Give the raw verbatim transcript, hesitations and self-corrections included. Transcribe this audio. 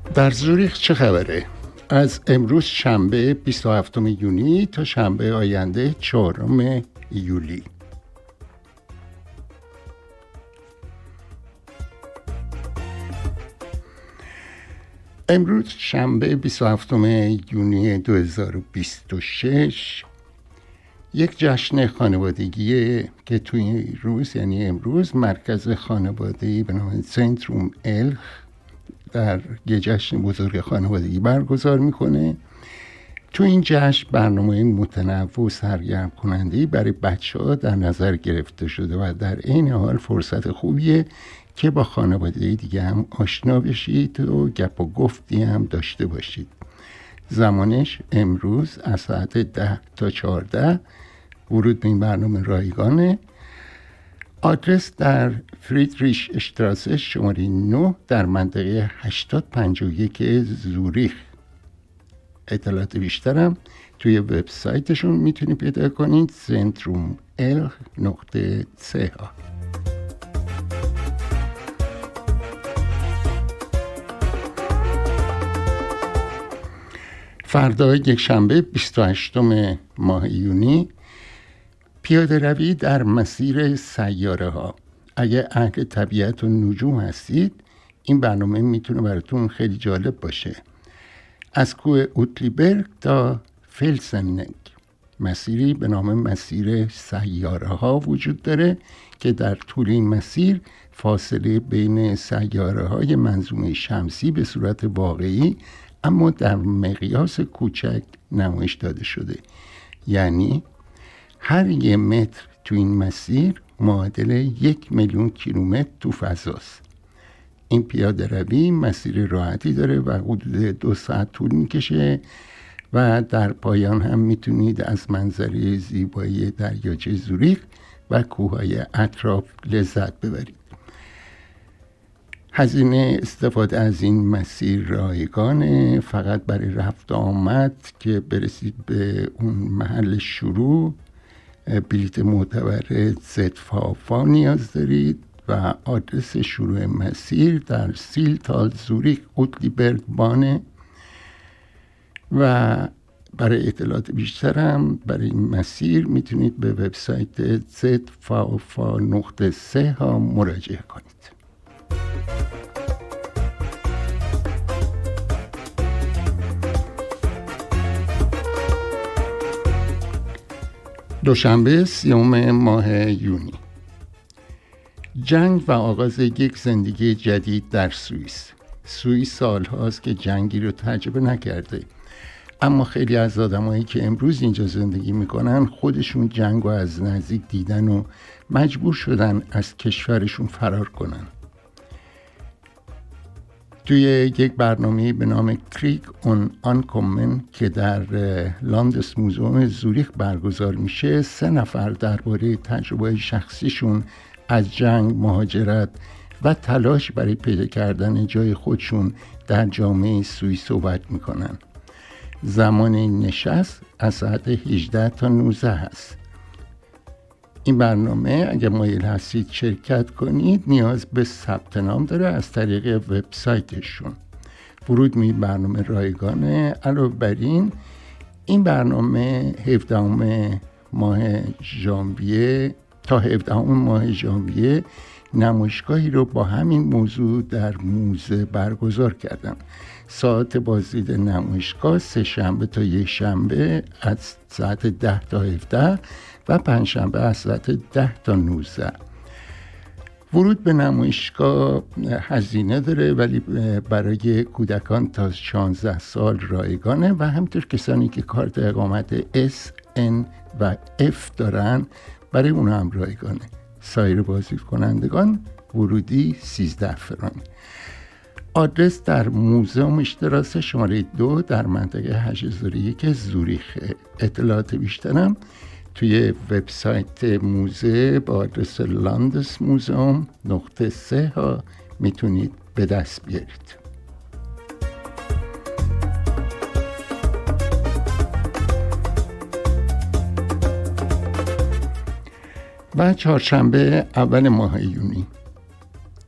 در زوریخ چه خبره؟ از امروز شنبه بیست و هفتم یونی تا شنبه آینده چهارم یولی. امروز شنبه بیست و هفتم یونی دو هزار و بیست و شش یک جشن خانوادگی که توی این روز یعنی امروز مرکز خانوادگی به نام سنتروم الخ در یه جشن بزرگ خانوادگی برگزار میکنه. تو این جشن برنامه متنوع و سرگرم کننده‌ای برای بچه‌ها در نظر گرفته شده و در این حال فرصت خوبیه که با خانواده دیگه هم آشنا بشید و گپ و گفتی هم داشته باشید. زمانش امروز از ساعت ده تا چهارده. ورود به این برنامه رایگانه. آدرس در فریدریش اشتراسه شماره نه در منطقه هشتاد پنجاه و یک زوریخ. اطلاعات بیشترم توی وبسایتشون میتونید پیدا کنید سنتروم الخ نقطه سی ها. فردا یک شنبه بیست و هشتم ماه یونی پیاده روی در مسیر سیاره ها. اگه اهل طبیعت و نجوم هستید این برنامه میتونه براتون خیلی جالب باشه. از کوه اوتلیبرگ تا فلسنگ مسیری به نام مسیر سیاره ها وجود داره که در طول این مسیر فاصله بین سیاره های منظومه شمسی به صورت واقعی اما در مقیاس کوچک نمایش داده شده. یعنی هر یه متر تو این مسیر معادل یک میلیون کیلومتر تو فضاست. این پیاده روی مسیر راحتی داره و حدود دو ساعت طول میکشه و در پایان هم میتونید از منظره زیبایی دریاچه زوریخ و کوههای اطراف لذت ببرید. هزینه استفاده از این مسیر رایگانه، فقط برای رفت آمد که برسید به اون محل شروع بلیت معتبر زدفافا نیاز دارید و آدرس شروع مسیر در سیلتال زوریخ اوتلیبرگ بانه. و برای اطلاعات بیشتر هم برای این مسیر میتونید به وبسایت زدفافا نقطه سه ها مراجعه کنید. دوشنبه سیوم ماه یونی. جنگ و آغاز یک زندگی جدید در سوئیس. سوئیس سالهاست که جنگی رو تجربه نکرده، اما خیلی از آدمایی که امروز اینجا زندگی میکنن خودشون جنگ رو از نزدیک دیدن و مجبور شدن از کشورشون فرار کنن. توی یک برنامه به نام کریگ اون آنکومن که در لاندس موزئوم زوریخ برگزار میشه، سه نفر درباره تجربه شخصیشون از جنگ، مهاجرت و تلاش برای پیدا کردن جای خودشون در جامعه سوئیس صحبت میکنن. زمان نشست از ساعت هجده تا نوزده هست. این برنامه اگر مایل هستید شرکت کنید نیاز به ثبت نام داره از طریق وبسایتشون. ورود به این برنامه رایگانه. علاوه بر این این برنامه هفدهم ماه ژانویه تا هفدهم ماه ژانویه نمایشگاهی رو با همین موضوع در موزه برگزار کردم. ساعت بازدید نمایشگاه سه شنبه تا یک شنبه از ساعت ده تا هفده و پنج شنبه از ساعت ده تا نوزده. ورود به نمایشگاه هزینه داره ولی برای کودکان تا شانزده سال رایگانه و همینطور کسانی که کارت اقامت اس ان و اف دارن برای اون هم رایگانه. سایر بازدید کنندگان ورودی سیزده فرانک. آدرس در موزئوم اشتراسه شماره دو در منطقه هشت هزار و یک زوریخ. اطلاعات بیشترم توی وبسایت موزه با آدرس لاندس موزئوم نقطه سه ها میتونید به دست بیارید. و چهارشنبه اول ماه یونی